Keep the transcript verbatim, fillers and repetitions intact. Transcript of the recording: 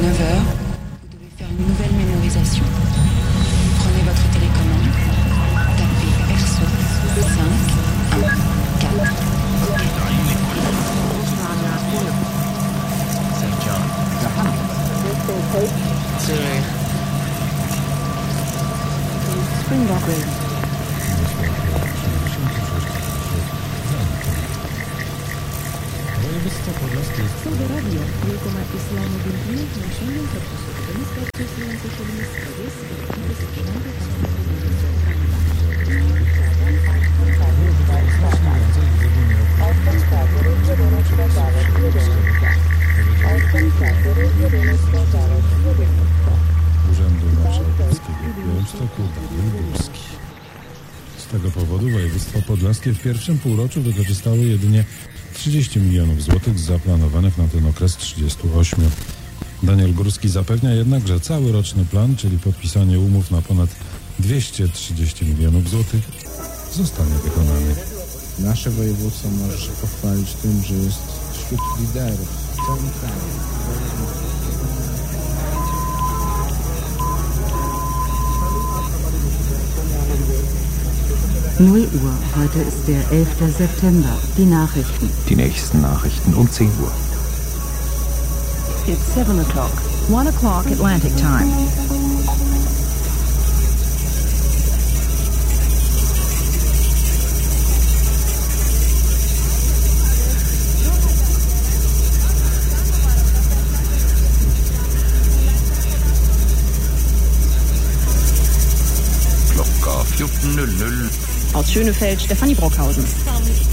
neuf heures, vous devez faire une nouvelle mémorisation. Prenez votre télécommande, tapez perso cinq un quatre. Saint John. Zurich. Springbok Road. Województwo podlaskie jest Saudo Arabia, wielkoma islamu Biblię, naszym zaproszonym starczyjący się w Moskwie z Urzędu Marszałkowskiego w Białymstoku Daniel Górski. Z tego powodu województwo podlaskie w pierwszym półroczu wykorzystało jedynie trzydzieści milionów złotych z zaplanowanych na ten okres trzydziestu ośmiu. Daniel Górski zapewnia jednak, że cały roczny plan, czyli podpisanie umów na ponad dwieście trzydzieści milionów złotych, zostanie wykonany. Nasze województwo może się pochwalić tym, że jest wśród liderów w całym kraju. null Uhr, heute ist der elfter September. Die Nachrichten. Die nächsten Nachrichten um zehn Uhr. It's seven o'clock. one o'clock Atlantic time. Klocka fjorton null null. Aus Schönefeld, Stefanie Brockhausen.